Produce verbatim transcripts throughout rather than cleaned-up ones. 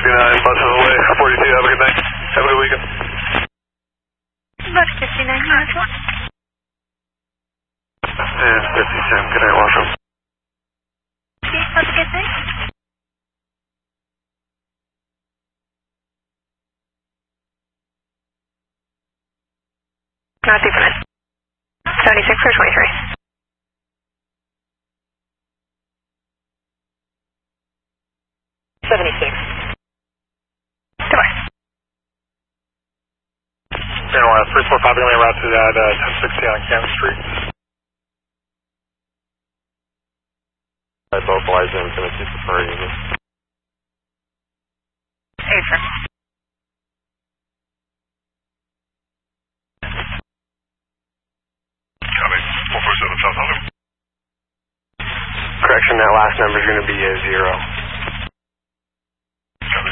fifty-nine, buses away, forty-two, have a good night. Have a good weekend. Bus fifty-nine, Knoxville. And fifty-seven, good night, Washington. Okay, have a good night. Not too bad. seventy-six or twenty-three? seventy-six. Goodbye. Channel three four five, going to route to that uh, ten sixty on Kansas Street. I vocalize in Tennessee for you. Hey, sir. Copy, four four seven South Hollywood. Correction, that last number is going to be a zero. Copy.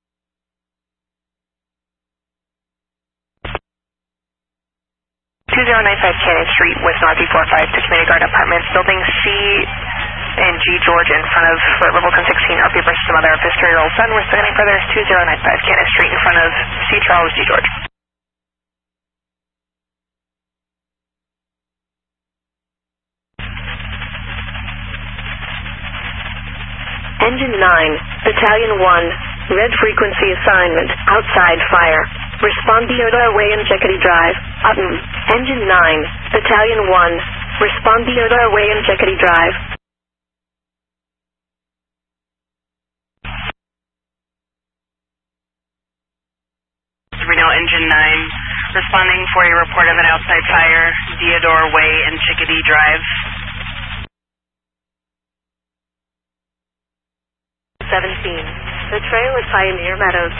two zero nine five Cannon Street, West Northie four five to Community Garden Apartments, Building C and G George in front of Fort Littleton sixteen, R P versus the mother of his three-year-old son. We're standing further as two zero nine five Cannon Street in front of C Charles G George. Engine nine, Battalion one, red frequency assignment, outside fire. Respond Theodore Way and Jeckety Drive, Upton. Engine nine, Battalion one, respond Theodore Way and Jeckety Drive. Reno Engine nine, responding for a report of an outside fire, Theodore Way and Chickadee Drive. seventeen, the trail at Pioneer Meadows.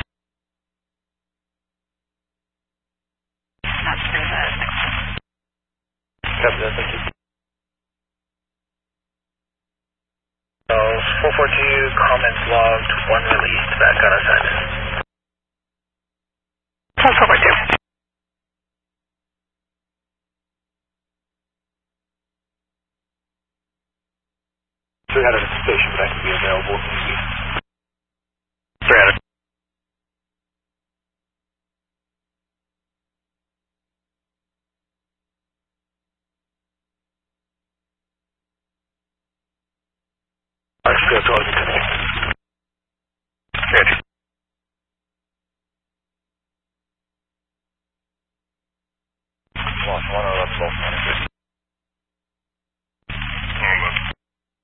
That's pretty bad. Copy that, thank you. So, four four two, comments logged, one released, back on assignment. That's four four two. three hundred at the station, but I can be available.